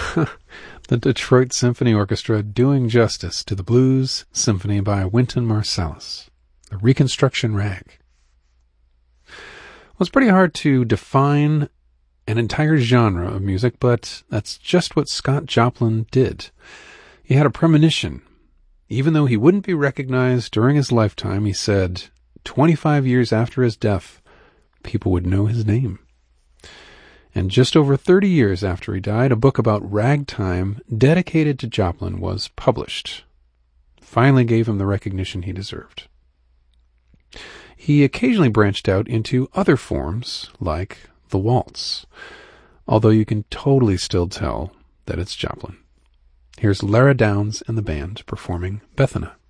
The Detroit Symphony Orchestra doing justice to the blues symphony by Wynton Marsalis, the Reconstruction Rag. Well, it's pretty hard to define an entire genre of music, but that's just what Scott Joplin did. He had a premonition. Even though he wouldn't be recognized during his lifetime, he said 25 years after his death, people would know his name. And just over 30 years after he died, a book about ragtime dedicated to Joplin was published. Finally gave him the recognition he deserved. He occasionally branched out into other forms, like the waltz, although you can totally still tell that it's Joplin. Here's Lara Downs and the band performing Bethana.